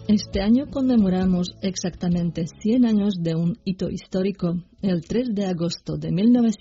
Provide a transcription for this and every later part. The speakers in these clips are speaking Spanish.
Este año conmemoramos exactamente 100 años de un hito histórico. El 3 de agosto de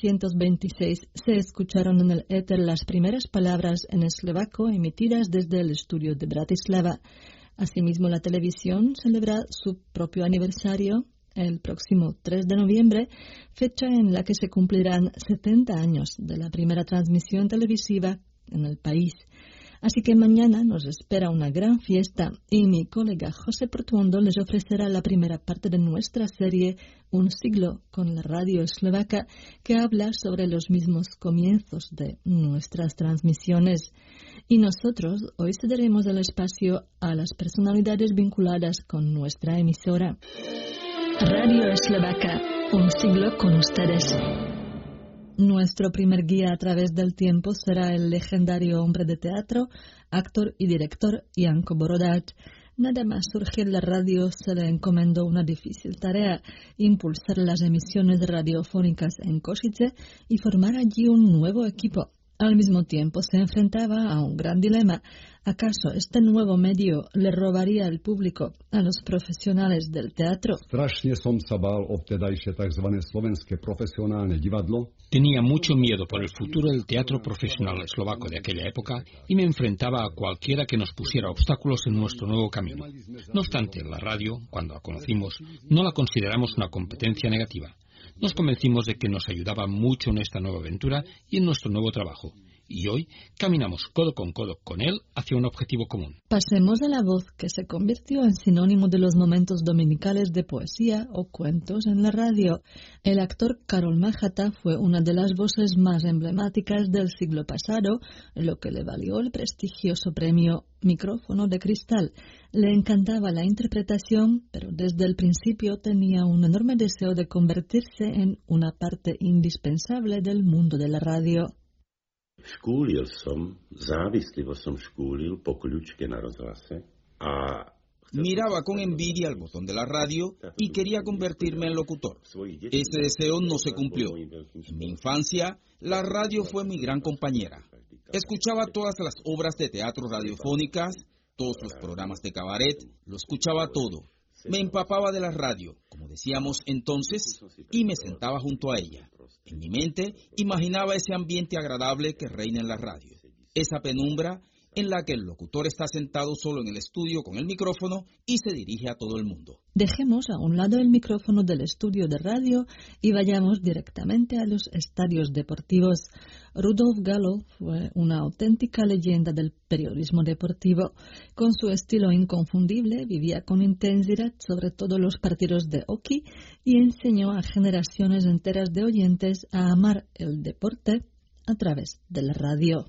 1926 se escucharon en el éter las primeras palabras en eslovaco emitidas desde el estudio de Bratislava. Asimismo, la televisión celebra su propio aniversario el próximo 3 de noviembre, fecha en la que se cumplirán 70 años de la primera transmisión televisiva en el país. Así que mañana nos espera una gran fiesta y mi colega José Portuondo les ofrecerá la primera parte de nuestra serie Un siglo con la radio eslovaca, que habla sobre los mismos comienzos de nuestras transmisiones. Y nosotros hoy cederemos el espacio a las personalidades vinculadas con nuestra emisora. Radio Eslovaca, un siglo con ustedes. Nuestro primer guía a través del tiempo será el legendario hombre de teatro, actor y director Janko Borodáč. Nada más surgir la radio se le encomendó una difícil tarea: impulsar las emisiones radiofónicas en Košice y formar allí un nuevo equipo. Al mismo tiempo se enfrentaba a un gran dilema. ¿Acaso este nuevo medio le robaría al público, a los profesionales del teatro? Strašne som sa bál o vtedajšie tzv. Slovenské profesionálne divadlo. Tenía mucho miedo por el futuro del teatro profesional eslovaco de aquella época y me enfrentaba a cualquiera que nos pusiera obstáculos en nuestro nuevo camino. No obstante, la radio, cuando la conocimos, no la consideramos una competencia negativa. Nos convencimos de que nos ayudaba mucho en esta nueva aventura y en nuestro nuevo trabajo. Y hoy caminamos codo con él hacia un objetivo común. Pasemos a la voz, que se convirtió en sinónimo de los momentos dominicales de poesía o cuentos en la radio. El actor Karol Máchata fue una de las voces más emblemáticas del siglo pasado, lo que le valió el prestigioso premio Micrófono de Cristal. Le encantaba la interpretación, pero desde el principio tenía un enorme deseo de convertirse en una parte indispensable del mundo de la radio. Závislivo som škúlil po kľúčke na rozhlase a miraba con envidia el botón de la radio y quería convertirme en locutor. Ese deseo no se cumplió. En mi infancia, la radio fue mi gran compañera. Escuchaba todas las obras de teatro radiofónicas, todos los programas de cabaret, lo escuchaba todo. Me empapaba de la radio, como decíamos entonces, y me sentaba junto a ella. En mi mente imaginaba ese ambiente agradable que reina en la radio, esa penumbra en la que el locutor está sentado solo en el estudio con el micrófono y se dirige a todo el mundo. Dejemos a un lado el micrófono del estudio de radio y vayamos directamente a los estadios deportivos. Rudolf Galo fue una auténtica leyenda del periodismo deportivo. Con su estilo inconfundible, vivía con intensidad sobre todo los partidos de hockey y enseñó a generaciones enteras de oyentes a amar el deporte a través de la radio.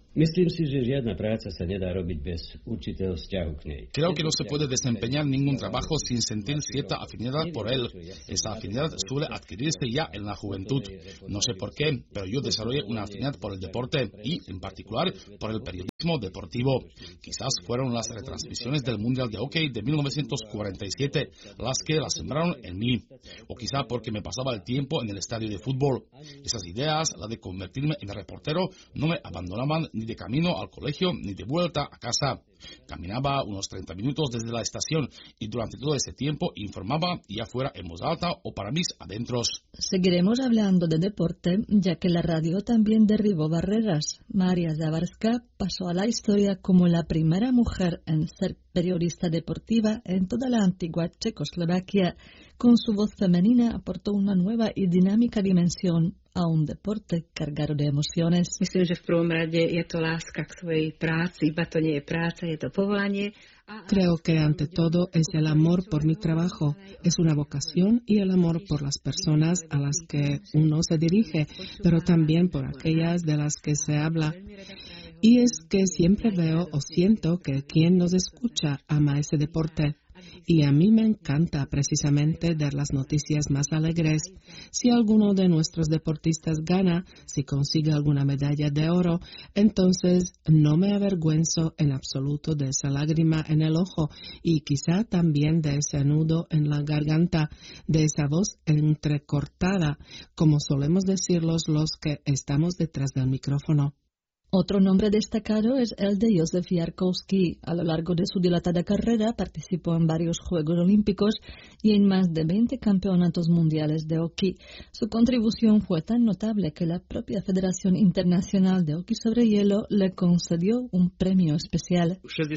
Creo que no se puede desempeñar ningún trabajo sin sentir cierta afinidad por él. Esa afinidad suele adquirirse ya en la juventud. No sé por qué, pero yo desarrollé una afinidad por el deporte y, en particular, por el periodismo deportivo. Quizás fueron las retransmisiones del Mundial de Hockey de 1947 las que la sembraron en mí. O quizá porque me pasaba el tiempo en el estadio de fútbol. Esas ideas, la de convertirme en reportero, no me abandonaban ni de camino al colegio ni de vuelta a casa. Caminaba unos 30 minutos desde la estación y durante todo ese tiempo informaba, ya fuera en voz alta o para mis adentros. Seguiremos hablando de deporte, ya que la radio también derribó barreras. María Zabarska pasó a la historia como la primera mujer en ser periodista deportiva en toda la antigua Checoslovaquia. Con su voz femenina aportó una nueva y dinámica dimensión a un deporte cargado de emociones. Myslím, že v prvom rade je to láska k svojej práci, iba to nie je práca, je to povolanie. Creo que ante todo es el amor por mi trabajo, es una vocación y el amor por las personas a las que uno se dirige, pero también por aquellas de las que se habla. Y es que siempre veo o siento que quien nos escucha ama ese deporte. Y a mí me encanta precisamente dar las noticias más alegres. Si alguno de nuestros deportistas gana, si consigue alguna medalla de oro, entonces no me avergüenzo en absoluto de esa lágrima en el ojo y quizá también de ese nudo en la garganta, de esa voz entrecortada, como solemos decirlos los que estamos detrás del micrófono. Otro nombre destacado es el de Józef Jarkowski. A lo largo de su dilatada carrera participó en varios Juegos Olímpicos y en más de 20 campeonatos mundiales de hockey. Su contribución fue tan notable que la propia Federación Internacional de Hockey sobre Hielo le concedió un premio especial.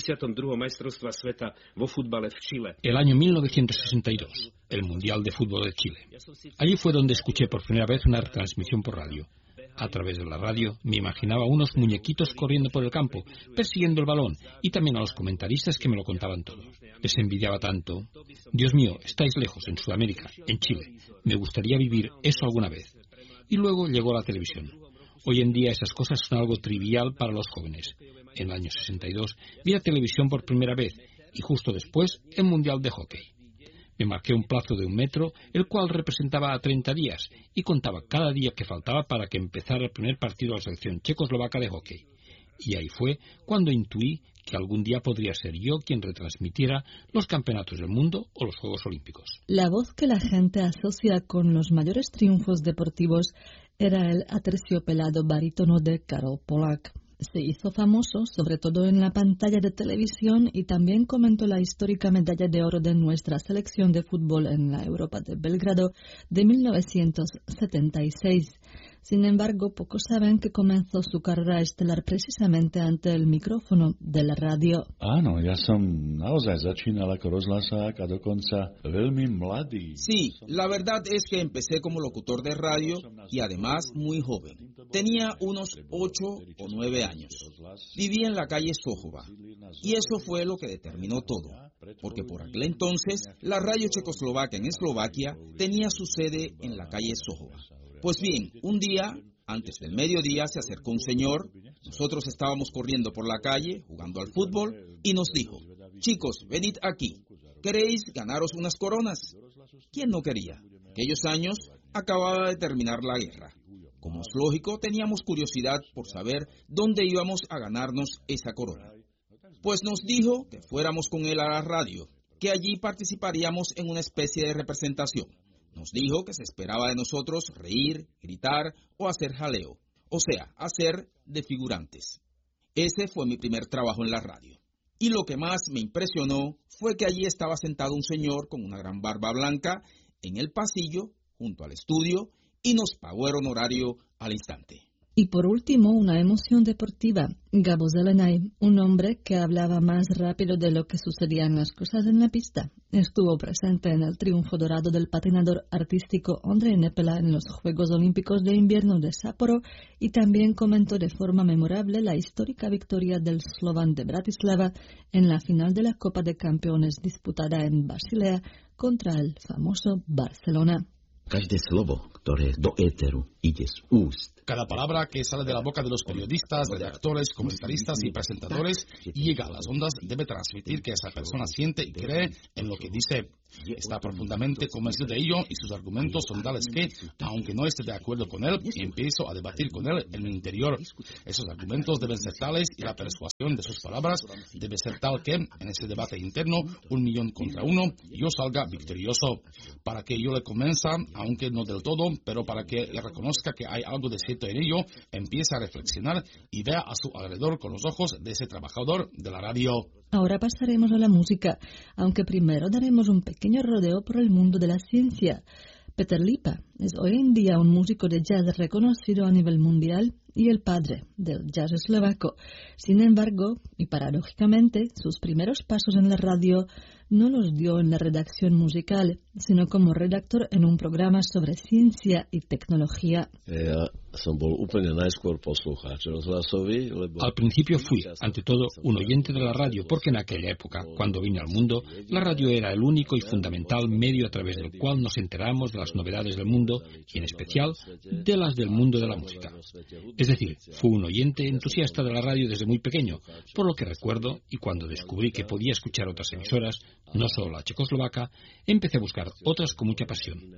El año 1962, el Mundial de Fútbol de Chile. Allí fue donde escuché por primera vez una retransmisión por radio. A través de la radio me imaginaba unos muñequitos corriendo por el campo, persiguiendo el balón, y también a los comentaristas que me lo contaban todo. Les envidiaba tanto. Dios mío, estáis lejos, en Sudamérica, en Chile. Me gustaría vivir eso alguna vez. Y luego llegó la televisión. Hoy en día esas cosas son algo trivial para los jóvenes. En el año 62 vi la televisión por primera vez, y justo después el Mundial de Hockey. Me marqué un plazo de 1 metro, el cual representaba a 30 días, y contaba cada día que faltaba para que empezara el primer partido de la selección checoslovaca de hockey. Y ahí fue cuando intuí que algún día podría ser yo quien retransmitiera los campeonatos del mundo o los Juegos Olímpicos. La voz que la gente asocia con los mayores triunfos deportivos era el aterciopelado barítono de Karol Polak. Se hizo famoso sobre todo en la pantalla de televisión y también comentó la histórica medalla de oro de nuestra selección de fútbol en la Europa de Belgrado de 1976. Sin embargo, pocos saben que comenzó su carrera estelar precisamente ante el micrófono de la radio. Áno, ja som naozaj začínal ako rozhlasák a dokonca veľmi mladý. Sí, la verdad es que empecé como locutor de radio y además muy joven. Tenía unos 8 o 9 años. Vivía en la calle Sohova y eso fue lo que determinó todo, porque por aquel entonces la radio checoslovaca en Eslovaquia tenía su sede en la calle Sohova. Pues bien, un día, antes del mediodía, se acercó un señor. Nosotros estábamos corriendo por la calle, jugando al fútbol, y nos dijo: chicos, venid aquí, ¿queréis ganaros unas coronas? ¿Quién no quería? Aquellos años acababa de terminar la guerra. Como es lógico, teníamos curiosidad por saber dónde íbamos a ganarnos esa corona. Pues nos dijo que fuéramos con él a la radio, que allí participaríamos en una especie de representación. Nos dijo que se esperaba de nosotros reír, gritar o hacer jaleo, o sea, hacer de figurantes. Ese fue mi primer trabajo en la radio. Y lo que más me impresionó fue que allí estaba sentado un señor con una gran barba blanca en el pasillo, junto al estudio, y nos pagó el honorario al instante. Y por último, una emoción deportiva. Gabo Zelenay, un hombre que hablaba más rápido de lo que sucedían las cosas en la pista. Estuvo presente en el triunfo dorado del patinador artístico Ondrej Nepela en los Juegos Olímpicos de Invierno de Sapporo y también comentó de forma memorable la histórica victoria del Slovan de Bratislava en la final de la Copa de Campeones disputada en Basilea contra el famoso Barcelona. Každé slovo, ktoré do éteru ide z úst. Cada palabra que sale de la boca de los periodistas, redactores, comentaristas y presentadores llega a las ondas, debe transmitir que esa persona siente y cree en lo que dice. Está profundamente convencido de ello y sus argumentos son tales que, aunque no esté de acuerdo con él, empiezo a debatir con él en mi interior. Esos argumentos deben ser tales y la persuasión de sus palabras debe ser tal que, en ese debate interno, 1.000.000 contra 1, yo salga victorioso. Para que yo le convenza, aunque no del todo, pero para que él reconozca que hay algo de cierto en ello, empiece a reflexionar y vea a su alrededor con los ojos de ese trabajador de la radio. Ahora pasaremos a la música, aunque primero daremos un pequeño rodeo por el mundo de la ciencia. Peter Lipa es hoy en día un músico de jazz reconocido a nivel mundial y el padre del jazz eslovaco. Sin embargo, y paradójicamente, sus primeros pasos en la radio no los dio en la redacción musical, sino como redactor en un programa sobre ciencia y tecnología. Al principio fui, ante todo, un oyente de la radio, porque en aquella época, cuando vine al mundo, la radio era el único y fundamental medio a través del cual nos enteramos de las novedades del mundo, y en especial de las del mundo de la música. Es decir, fui un oyente entusiasta de la radio desde muy pequeño, por lo que recuerdo, y cuando descubrí que podía escuchar otras emisoras, no solo la checoslovaca, empecé a buscar otras con mucha pasión.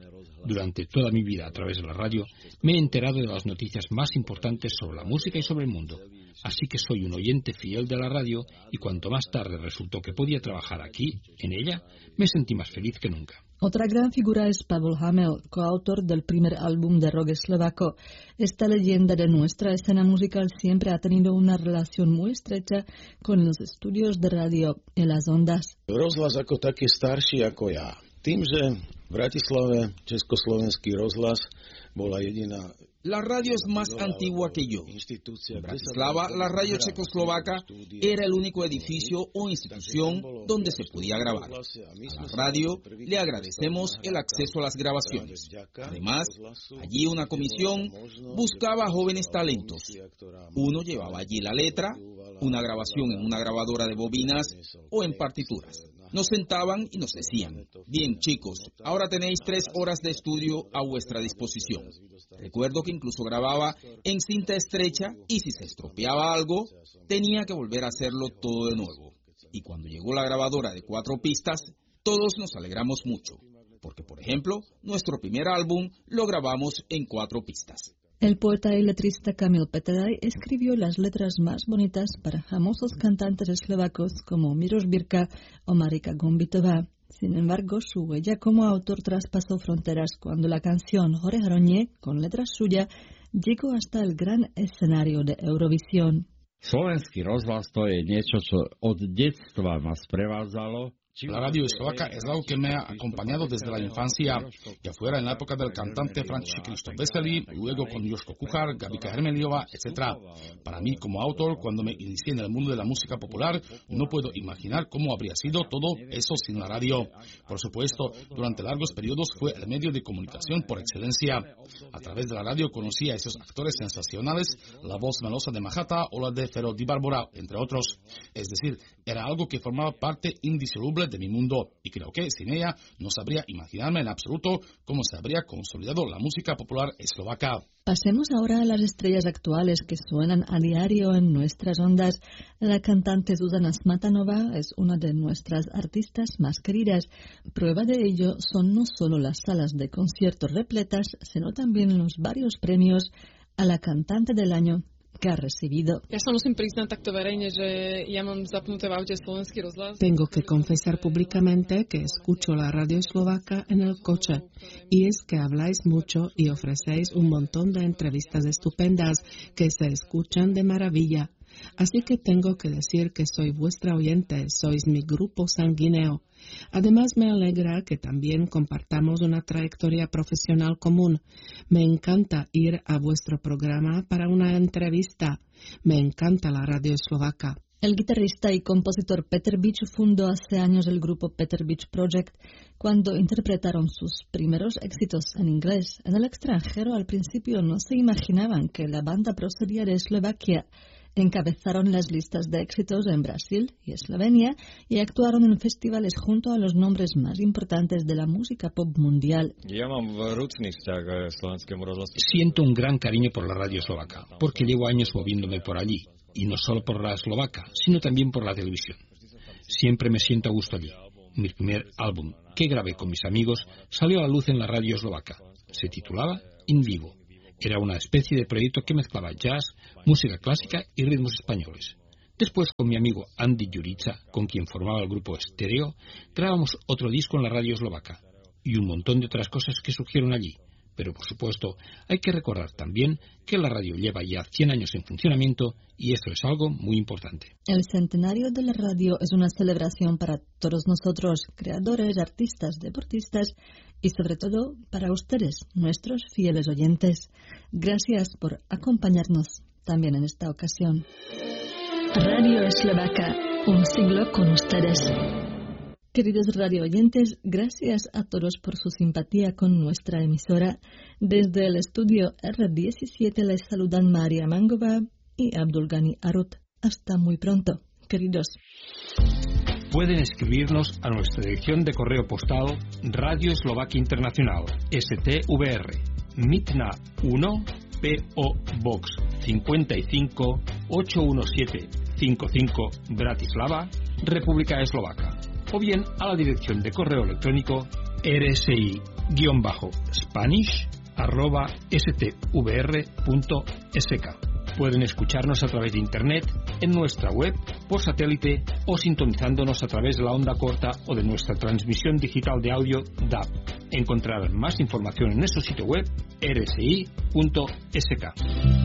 Durante toda mi vida a través de la radio me he enterado de las noticias más importantes sobre la música y sobre el mundo. Así que soy un oyente fiel de la radio y cuanto más tarde resultó que podía trabajar aquí, en ella, me sentí más feliz que nunca. Otra gran figura es Pavel Hamel, coautor del primer álbum de rock eslovaco. Esta leyenda de nuestra escena musical siempre ha tenido una relación muy estrecha con los estudios de radio en las ondas. Rozhlas ako taký starší ako ja. Tým, že v Bratislave Československý rozhlas bola jediná. La radio es más antigua que yo. En Bratislava, la radio checoslovaca era el único edificio o institución donde se podía grabar. A la radio le agradecemos el acceso a las grabaciones. Además, allí una comisión buscaba jóvenes talentos. Uno llevaba allí la letra, una grabación en una grabadora de bobinas o en partituras. Nos sentaban y nos decían: bien, chicos, ahora tenéis 3 horas de estudio a vuestra disposición. Recuerdo que incluso grababa en cinta estrecha y si se estropeaba algo, tenía que volver a hacerlo todo de nuevo. Y cuando llegó la grabadora de 4 pistas, todos nos alegramos mucho, porque, por ejemplo, nuestro primer álbum lo grabamos en 4 pistas. El poeta y letrista Kamil Peteraj escribió las letras más bonitas para famosos cantantes eslovacos como Miroš Birka o Marika Gombitová. Sin embargo, su huella como autor traspasó fronteras cuando la canción Hore Hronie, con letras suyas, llegó hasta el gran escenario de Eurovisión. Slovenský rozhlas to je niečo, čo od detstva ma sprevádzalo. La radio eslovaca es algo que me ha acompañado desde la infancia, ya fuera en la época del cantante František Krištof Veselý, luego con Jožko Kuchar, Gabika Hermeliová, etc. Para mí, como autor, cuando me inicié en el mundo de la música popular, no puedo imaginar cómo habría sido todo eso sin la radio. Por supuesto, durante largos periodos fue el medio de comunicación por excelencia. A través de la radio conocí a esos actores sensacionales, la voz melosa de Mahata o la de Fero Di Barbora, entre otros. Es decir, era algo que formaba parte indisoluble de mi mundo, y creo que sin ella no sabría imaginarme en absoluto cómo se habría consolidado la música popular eslovaca. Pasemos ahora a las estrellas actuales que suenan a diario en nuestras ondas. La cantante Zuzana Smatanova es una de nuestras artistas más queridas. Prueba de ello son no solo las salas de conciertos repletas, sino también los varios premios a la cantante del año que ha recibido. Tengo que confesar públicamente que escucho la radio eslovaca en el coche, y es que habláis mucho y ofrecéis un montón de entrevistas estupendas que se escuchan de maravilla. Así que tengo que decir que soy vuestra oyente, sois mi grupo sanguíneo. Además, me alegra que también compartamos una trayectoria profesional común. Me encanta ir a vuestro programa para una entrevista. Me encanta la radio eslovaca. El guitarrista y compositor Peter Bič fundó hace años el grupo Peter Bič Project cuando interpretaron sus primeros éxitos en inglés. En el extranjero, al principio no se imaginaban que la banda procedía de Eslovaquia. Encabezaron las listas de éxitos en Brasil y Eslovenia y actuaron en festivales junto a los nombres más importantes de la música pop mundial. Siento un gran cariño por la radio eslovaca, porque llevo años moviéndome por allí, y no solo por la eslovaca, sino también por la televisión. Siempre me siento a gusto allí. Mi primer álbum, que grabé con mis amigos, salió a la luz en la radio eslovaca. Se titulaba In Vivo. Era una especie de proyecto que mezclaba jazz, música clásica y ritmos españoles. Después, con mi amigo Andy Jurica, con quien formaba el grupo Stereo, grabamos otro disco en la radio eslovaca y un montón de otras cosas que surgieron allí. Pero, por supuesto, hay que recordar también que la radio lleva ya 100 años en funcionamiento y eso es algo muy importante. El centenario de la radio es una celebración para todos nosotros, creadores, artistas, deportistas y sobre todo para ustedes, nuestros fieles oyentes. Gracias por acompañarnos también en esta ocasión. Radio Eslovaca, un siglo con ustedes. Queridos radio oyentes, gracias a todos por su simpatía con nuestra emisora. Desde el estudio R17 les saludan María Mangova y Abdulgani Arut. Hasta muy pronto, queridos. Pueden escribirnos a nuestra dirección de correo postal Radio Eslovaquia Internacional, STVR, Mitna 1, P.O. Box 55 81755, Bratislava, República Eslovaca. O bien a la dirección de correo electrónico rsi@stvr.sk. rsi-spanish@stvr.sk. Pueden escucharnos a través de Internet, en nuestra web, por satélite o sintonizándonos a través de la onda corta o de nuestra transmisión digital de audio DAB. Encontrarán más información en nuestro sitio web rsi.sk.